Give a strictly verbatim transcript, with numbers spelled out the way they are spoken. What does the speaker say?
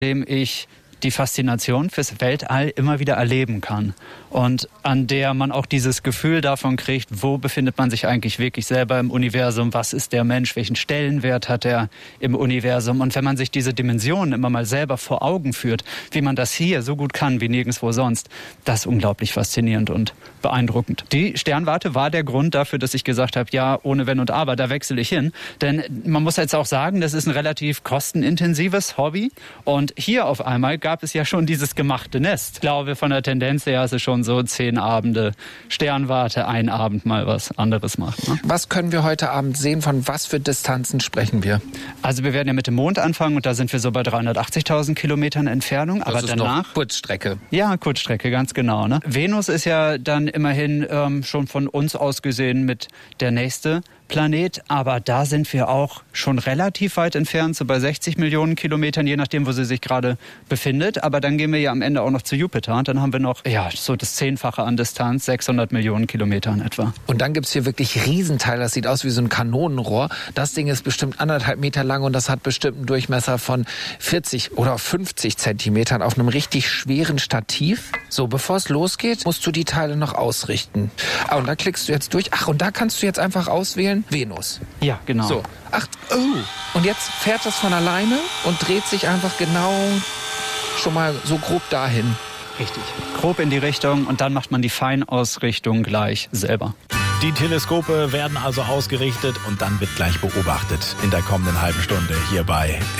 dem ich die Faszination fürs Weltall immer wieder erleben kann und an der man auch dieses Gefühl davon kriegt, wo befindet man sich eigentlich wirklich selber im Universum, was ist der Mensch, welchen Stellenwert hat er im Universum, und wenn man sich diese Dimensionen immer mal selber vor Augen führt, wie man das hier so gut kann wie nirgendwo sonst, das ist unglaublich faszinierend und beeindruckend. Die Sternwarte war der Grund dafür, dass ich gesagt habe, ja, ohne Wenn und Aber, da wechsle ich hin, denn man muss jetzt auch sagen, das ist ein relativ kostenintensives Hobby, und hier auf einmal gab gab es ja schon dieses gemachte Nest. Ich glaube, von der Tendenz her ist es schon so zehn Abende Sternwarte, ein Abend mal was anderes machen. Ne? Was können wir heute Abend sehen? Von was für Distanzen sprechen wir? Also wir werden ja mit dem Mond anfangen, und da sind wir so bei dreihundertachtzigtausend Kilometern Entfernung. Das aber ist danach noch Kurzstrecke. Ja, Kurzstrecke, ganz genau. Ne? Venus ist ja dann immerhin ähm, schon von uns aus gesehen mit der nächste Planet, aber da sind wir auch schon relativ weit entfernt, so bei sechzig Millionen Kilometern, je nachdem, wo sie sich gerade befindet. Aber dann gehen wir ja am Ende auch noch zu Jupiter, und dann haben wir noch ja so das Zehnfache an Distanz, sechshundert Millionen Kilometern etwa. Und dann gibt's hier wirklich Riesenteile, das sieht aus wie so ein Kanonenrohr. Das Ding ist bestimmt anderthalb Meter lang und das hat bestimmt einen Durchmesser von vierzig oder fünfzig Zentimetern auf einem richtig schweren Stativ. So, bevor es losgeht, musst du die Teile noch ausrichten. Ah, und da klickst du jetzt durch. Ach, und da kannst du jetzt einfach auswählen, Venus. Ja, genau. So, ach, oh. Und jetzt fährt das von alleine und dreht sich einfach genau schon mal so grob dahin. Richtig. Grob in die Richtung, und dann macht man die Feinausrichtung gleich selber. Die Teleskope werden also ausgerichtet und dann wird gleich beobachtet in der kommenden halben Stunde hier bei